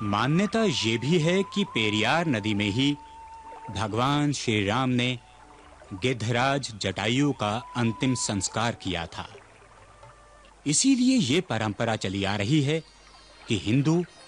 मान्यता ये भी है कि पेरियार नदी में ही भगवान श्री राम ने गिद्धराज जटायु का अंतिम संस्कार किया था। इसीलिए ये परंपरा चली आ रही है कि हिंदू